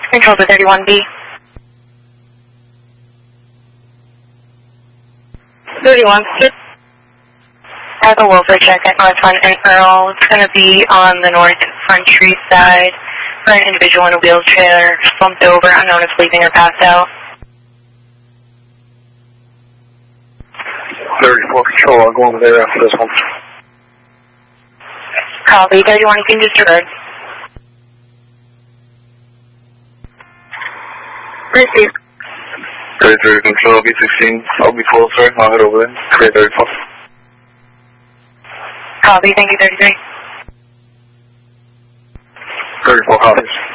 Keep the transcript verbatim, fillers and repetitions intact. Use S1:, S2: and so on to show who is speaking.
S1: Control to thirty-one B. thirty-one. Have a welfare check at North Front and Earl. It's going to be on the North Front Street side for an individual in a wheelchair, slumped over, unknown if sleeping or passed out.
S2: thirty-four Control, I'll go over there after this one.
S1: Copy, thirty-one, you can disregard. Receive.
S2: thirty-three Control, B sixteen, I'll be closer, I'll head over there. Clear thirty-four.
S1: Copy, thank you, thirty-three.
S2: thirty-four copies.